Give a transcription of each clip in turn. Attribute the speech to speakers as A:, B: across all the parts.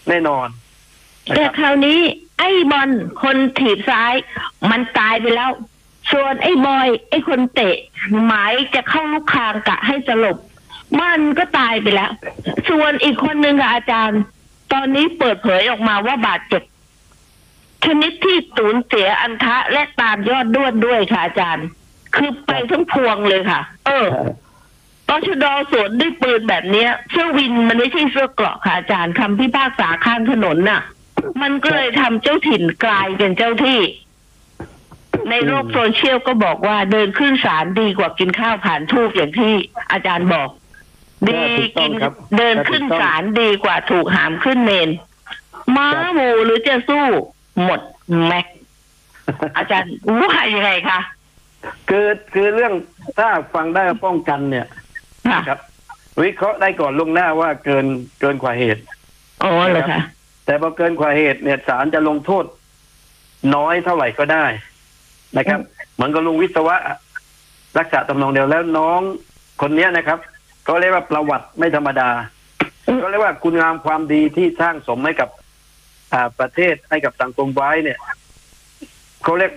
A: แน่นอน
B: แต่คราวนี้ไอ้บอลคนถีบซ้ายมันตายไปแล้วส่วนไอ้บอยไอ้คนเตะหมายจะเข้าลูกคางกะให้สลบมันก็ตายไปแล้วส่วนอีกคนนึงค่ะอาจารย์ตอนนี้เปิดเผยออกมาว่าบาดเจ็บชนิดที่สูญเสียอันทะและตามยอดด้วนด้วยค่ะอาจารย์คือไปทั้งพวงเลยค่ะตชด.สวนด้วยปืนแบบนี้เสื้อวินมันไม่ใช่เสื้อเกราะค่ะอาจารย์คำพิพากษาข้างถนนน่ะมันก็เลยทำเจ้าถิ่นกลายเป็นเจ้าที่ในโลกโซเชียลก็บอกว่าเดินขึ้นศาลดีกว่ากินข้าวผ่านทูบอย่างที่อาจารย์บอกดีกินเดินขึ้นศาลดีกว่าถูกหามขึ้นเมนม้าหมูหรือจะสู้หมดแม็กอาจารย์ว่ายังไงคะ
A: คือเรื่องถ้าฟังได้ป้องกันเนี่ยครับวิเคราะห์ได้ก่อนล่วงหน้าว่าเกินกว่าเหตุ
B: อ๋อเหรอคะ
A: แต่พอเกินกว่าเหตุเนี่ยศาลจะลงโทษน้อยเท่าไหร่ก็ได้นะครับเหมือนกับลุงวิศวะรักษาตำแหน่งเดียวแล้วน้องคนนี้นะครับก็เรียกว่าประวัติไม่ธรรมดาก็เรียกว่าคุณงามความดีที่สร้างสมให้กับประเทศให้กับสังคมไว้เนี่ยเขาเรียก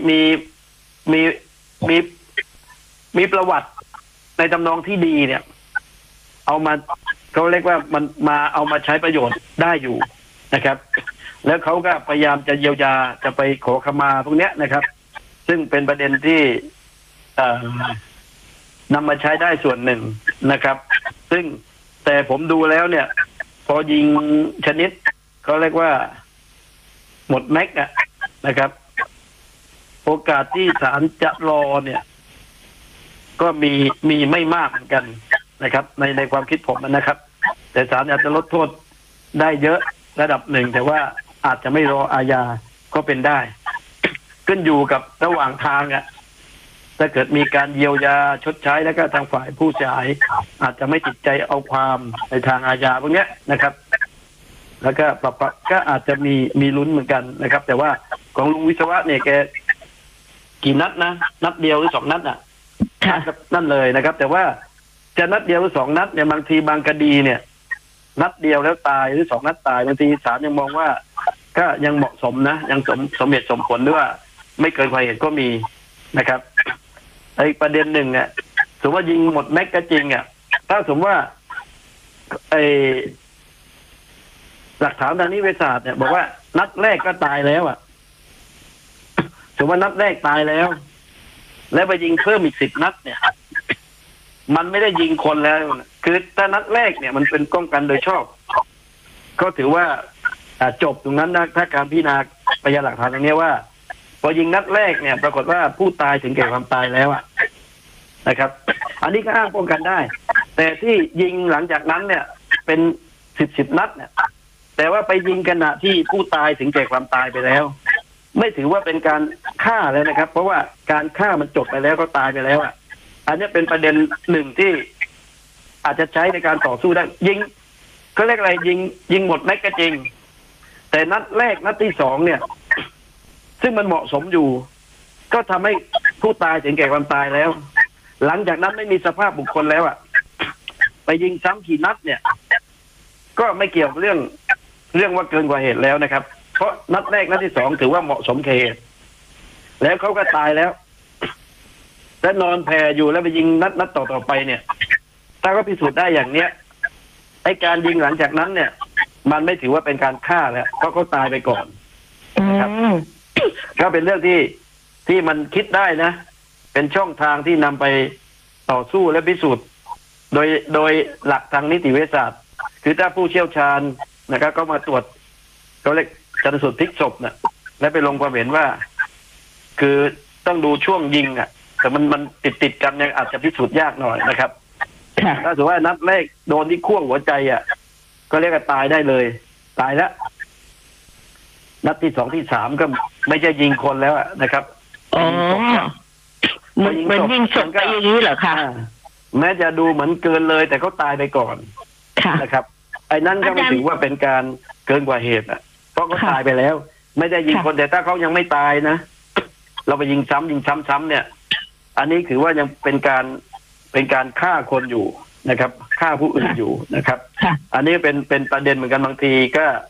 A: มีประวัติในตำนองที่ดีเนี่ยเอามาเขาเรียกว่ามันมาเอามาใช้ประโยชน์ได้อยู่นะครับแล้วเขาก็พยายามจะเยียวยาจะไปขอขมาพวกนี้นะครับซึ่งเป็นประเด็นที่นำมาใช้ได้ส่วนหนึ่งนะครับซึ่งแต่ผมดูแล้วเนี่ยพอยิงชนิดเขาเรียกว่าหมดแม็กอะนะครับโอกาสที่ศาลจะรอเนี่ยก็มีไม่มากเหมือนกันนะครับในความคิดผมนะครับแต่ศาลอาจจะลดโทษได้เยอะระดับหนึ่งแต่ว่าอาจจะไม่รออาญาก็เป็นได้ขึ้นอยู่กับระหว่างทางอ่ะถ้าเกิดมีการเยียวยาชดใช้แล้วก็ทางฝ่ายผู้เสียหายอาจจะไม่ติดใจเอาความในทางอาญาพวกนี้นะครับ แล้วก็ปรับก็อาจจะมีลุ้นเหมือนกันนะครับแต่ว่าของลุงวิศวะเนี่ยแกกี่นัดนะนัดเดียวหรือ2 นัดอ่ะนั่นเลยนะครับแต่ว่าจะนัดเดียวหรือ2 นัดเนี่ยบางทีบางคดีเนี่ยนัดเดียวแล้วตายหรือ2 นัดตายบางทีศาลยังมองว่าก็ยังเหมาะสมนะยังสมเหตุสมผลหรือว่าไม่เกินกว่าเหตุก็มีนะครับอีกประเด็นหนึ่งเนี่ยสมมติว่ายิงหมดแม็กก็จริงอ่ะถ้าสมมติว่าหลักฐานทางนิติวิทยาศาสตร์เนี่ยบอกว่านัดแรกก็ตายแล้วอ่ะสมมติว่านัดแรกตายแล้วแล้วไปยิงเพิ่มอีก10 นัดเนี่ยมันไม่ได้ยิงคนแล้วคือถ้านัดแรกเนี่ยมันเป็นป้องกันโดยชอบก็ถือว่าจบตรงนั้นนะถ้าการพิจารณาพยานหลักฐานตรงนี้ว่าพอยิงนัดแรกเนี่ยปรากฏว่าผู้ตายถึงแก่ความตายแล้วอ่ะนะครับอันนี้ก็อ้างป้องกันได้แต่ที่ยิงหลังจากนั้นเนี่ยเป็น10 นัดเนี่ยแต่ว่าไปยิงขณะที่ผู้ตายถึงแก่ความตายไปแล้วไม่ถือว่าเป็นการฆ่าแล้วนะครับเพราะว่าการฆ่ามันจบไปแล้วก็ตายไปแล้วอ่ะอันนี้เป็นประเด็นหนึ่งที่อาจจะใช้ในการต่อสู้ได้ยิงก็เรียกอะไรยิงหมดแม็กก็จริงแต่นัดแรกนัดที่2เนี่ยซึ่งมันเหมาะสมอยู่ก็ทำให้ผู้ตายถึงแก่ความตายแล้วหลังจากนั้นไม่มีสภาพบุคคลแล้วอ่ะไปยิงซ้ำกี่นัดเนี่ยก็ไม่เกี่ยวเรื่องว่าเกินกว่าเหตุแล้วนะครับเพราะนัดแรกนัดที่2ถือว่าเหมาะสมเหตุแล้วเขาก็ตายแล้วและนอนแผ่อยู่แล้วไปยิงนัดต่อไปเนี่ยถ้าก็พิสูจน์ได้อย่างเนี้ยไอ้การยิงหลังจากนั้นเนี่ยมันไม่ถือว่าเป็นการฆ่าแล้วเพราะเขาตายไปก่อนนะครับก็เป็นเรื่องที่มันคิดได้นะเป็นช่องทางที่นำไปต่อสู้และพิสูจน์โดยหลักทางนิติวิทยาศาสตร์คือถ้าผู้เชี่ยวชาญนะครับก็มาตรวจเขาเรียกชันสูตรพลิกศพนะและไปลงความเห็นว่าคือต้องดูช่วงยิงอ่ะแต่มันติดกันเนี่ยอาจจะพิสูจน์ยากหน่อยนะครับถ้าสมมติว่านัดแรกโดนที่ขั้วหัวใจอ่ะก็เรียกว่าตายได้เลยตายแล้วนัดที่2ที่3ก็ไม่ใช่ยิงคนแล้วนะครับ
B: อ๋อมันยิงศพไปอย่างนี้เหรอคะ
A: แม้จะดูเหมือนเกินเลยแต่เขาตายไปก่อนนะครับไอ้นั้นก็ไม่ถือว่าเป็นการเกินกว่าเหตุอ่ะเพราะเขาตายไปแล้วไม่ได้ยิงคนแต่ถ้าเขายังไม่ตายนะเราไปยิงซ้ำเนี่ยอันนี้ถือว่ายังเป็นการฆ่าคนอยู่นะครับฆ่าผู้อื่นอยู่นะครับอันนี้เป็นประเด็นเหมือนกันบางทีก็